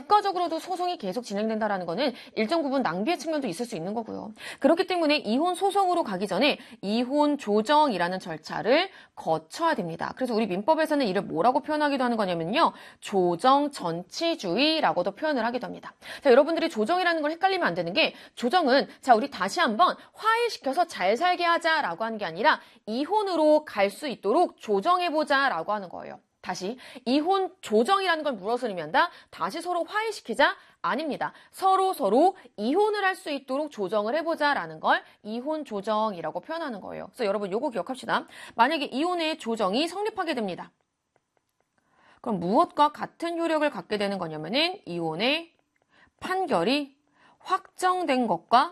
국가적으로도 소송이 계속 진행된다라는 거는 일정 부분 낭비의 측면도 있을 수 있는 거고요. 그렇기 때문에 이혼 소송으로 가기 전에 이혼 조정이라는 절차를 거쳐야 됩니다. 그래서 우리 민법에서는 이를 뭐라고 표현하기도 하는 거냐면요. 조정 전치주의라고도 표현을 하기도 합니다. 자, 여러분들이 조정이라는 걸 헷갈리면 안 되는 게 조정은 자, 우리 다시 한번 화해시켜서 잘 살게 하자라고 하는 게 아니라 이혼으로 갈 수 있도록 조정해보자라고 하는 거예요. 다시 이혼 조정이라는 걸 무엇을 의미한다? 다시 서로 화해시키자? 아닙니다. 서로 이혼을 할 수 있도록 조정을 해보자라는 걸 이혼 조정이라고 표현하는 거예요. 그래서 여러분 요거 기억합시다. 만약에 이혼의 조정이 성립하게 됩니다. 그럼 무엇과 같은 효력을 갖게 되는 거냐면은 이혼의 판결이 확정된 것과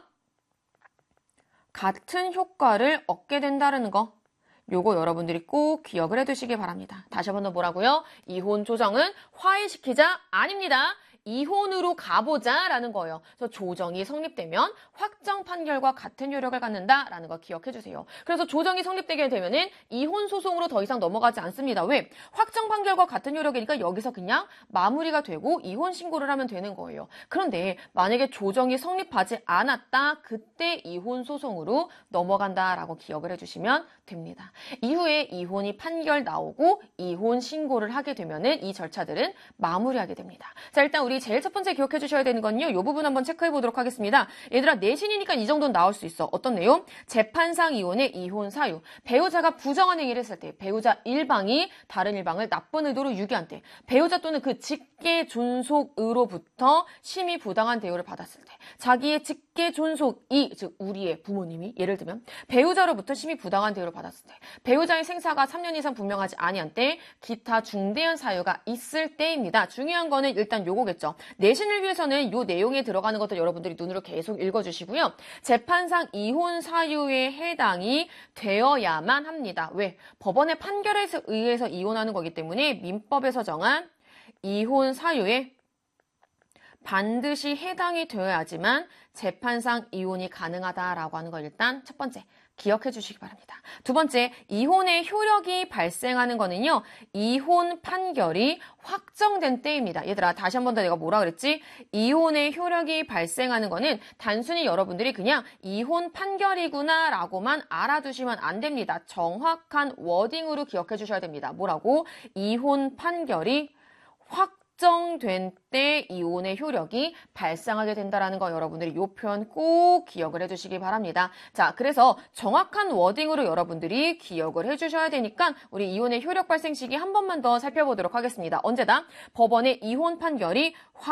같은 효과를 얻게 된다는 거. 요거 여러분들이 꼭 기억을 해두시기 바랍니다. 다시 한번 더 뭐라고요? 이혼 조정은 화해시키자 아닙니다. 이혼으로 가보자라는 거예요. 그래서 조정이 성립되면 확정 판결과 같은 효력을 갖는다라는 거 기억해 주세요. 그래서 조정이 성립되게 되면은 이혼 소송으로 더 이상 넘어가지 않습니다. 왜? 확정 판결과 같은 효력이니까 여기서 그냥 마무리가 되고 이혼 신고를 하면 되는 거예요. 그런데 만약에 조정이 성립하지 않았다, 그때 이혼 소송으로 넘어간다라고 기억을 해주시면 됩니다. 이후에 이혼이 판결 나오고 이혼 신고를 하게 되면은 이 절차들은 마무리하게 됩니다. 자, 일단 우리 제일 첫 번째 기억해 주셔야 되는 건요. 이 부분 한번 체크해 보도록 하겠습니다. 얘들아, 내신이니까 이 정도는 나올 수 있어. 어떤 내용? 재판상 이혼의 이혼 사유. 배우자가 부정한 행위를 했을 때, 배우자 일방이 다른 일방을 나쁜 의도로 유기한 때, 배우자 또는 그 직계 존속으로부터 심히 부당한 대우를 받았을 때, 자기의 직계 존속이, 즉 우리의 부모님이 예를 들면 배우자로부터 심히 부당한 대우를 받았을 때, 배우자의 생사가 3년 이상 분명하지 아니한 때, 기타 중대한 사유가 있을 때입니다. 중요한 거는 일단 요거겠죠. 내신을 위해서는 요 내용에 들어가는 것도 여러분들이 눈으로 계속 읽어주시고요. 재판상 이혼 사유에 해당이 되어야만 합니다. 왜? 법원의 판결에 의해서 이혼하는 거기 때문에 민법에서 정한 이혼 사유에 반드시 해당이 되어야지만 재판상 이혼이 가능하다라고 하는 거 일단 첫 번째 기억해 주시기 바랍니다. 두 번째, 이혼의 효력이 발생하는 거는요. 이혼 판결이 확정된 때입니다. 얘들아, 다시 한 번 더 내가 뭐라 그랬지? 이혼의 효력이 발생하는 거는 단순히 여러분들이 그냥 이혼 판결이구나 라고만 알아두시면 안 됩니다. 정확한 워딩으로 기억해 주셔야 됩니다. 뭐라고? 이혼 판결이 확정된 때 이혼의 효력이 발생하게 된다라는 거 여러분들이 이 표현 꼭 기억을 해주시기 바랍니다. 자, 그래서 정확한 워딩으로 여러분들이 기억을 해주셔야 되니까 우리 이혼의 효력 발생 시기 한 번만 더 살펴보도록 하겠습니다. 언제다? 법원의 이혼 판결이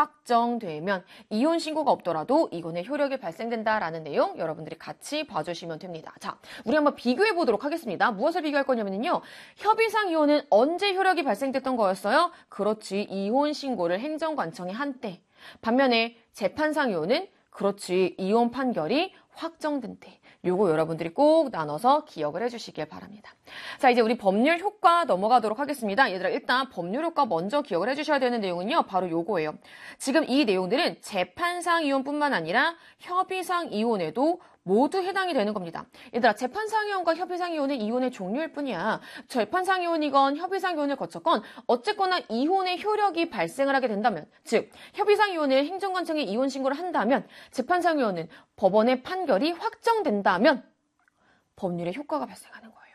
확정되면 이혼 신고가 없더라도 이혼의 효력이 발생된다라는 내용 여러분들이 같이 봐주시면 됩니다. 자, 우리 한번 비교해 보도록 하겠습니다. 무엇을 비교할 거냐면요. 협의상 이혼은 언제 효력이 발생됐던 거였어요? 그렇지, 이혼 신고를 행정관청에 한 때. 반면에 재판상 이혼은 그렇지, 이혼 판결이 확정된 때. 요거 여러분들이 꼭 나눠서 기억을 해주시길 바랍니다. 자, 이제 우리 법률 효과 넘어가도록 하겠습니다. 얘들아, 일단 법률 효과 먼저 기억을 해주셔야 되는 내용은요. 바로 요거예요. 지금 이 내용들은 재판상 이혼뿐만 아니라 협의상 이혼에도 모두 해당이 되는 겁니다. 얘들아, 재판상 이혼과 협의상 이혼은 이혼의 종류일 뿐이야. 재판상 이혼이건 협의상 이혼을 거쳤건 어쨌거나 이혼의 효력이 발생을 하게 된다면, 즉 협의상 이혼을 행정관청에 이혼 신고를 한다면, 재판상 이혼은 법원의 판결이 확정된다면 법률의 효과가 발생하는 거예요.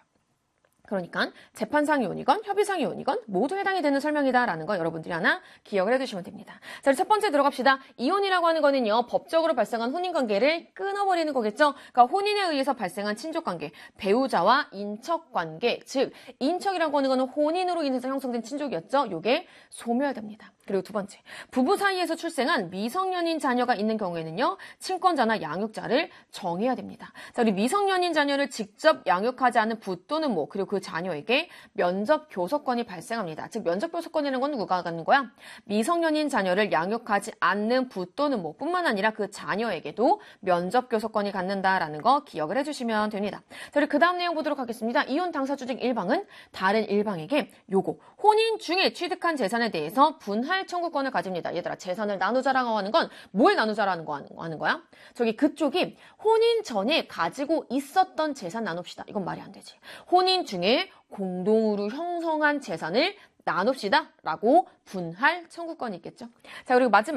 그러니까 재판상 이혼이건 협의상 이혼이건 모두 해당이 되는 설명이다라는 거 여러분들이 하나 기억을 해두시면 됩니다. 자, 첫 번째 들어갑시다. 이혼이라고 하는 거는요, 법적으로 발생한 혼인관계를 끊어버리는 거겠죠. 그러니까 혼인에 의해서 발생한 친족관계, 배우자와 인척관계, 즉 인척이라고 하는 거는 혼인으로 인해서 형성된 친족이었죠. 요게 소멸됩니다. 그리고 두 번째, 부부 사이에서 출생한 미성년인 자녀가 있는 경우에는요, 친권자나 양육자를 정해야 됩니다. 자, 우리 미성년인 자녀를 직접 양육하지 않은 부 또는 모, 그리고 그 자녀에게 면접 교섭권이 발생합니다. 즉, 면접 교섭권이라는 건 누가 갖는 거야? 미성년인 자녀를 양육하지 않는 부 또는 모 뿐만 아니라 그 자녀에게도 면접 교섭권이 갖는다라는 거 기억을 해주시면 됩니다. 자, 우리 그 다음 내용 보도록 하겠습니다. 이혼 당사 주직 일방은 다른 일방에게 요거, 혼인 중에 취득한 재산에 대해서 분할 청구권을 가집니다. 얘들아, 재산을 나누자라고 하는 건 뭘 나누자라는 거 하는 거야? 저기 그쪽이 혼인 전에 가지고 있었던 재산 나눕시다. 이건 말이 안 되지. 혼인 중에 공동으로 형성한 재산을 나눕시다 라고 분할 청구권이 있겠죠. 자, 그리고 마지막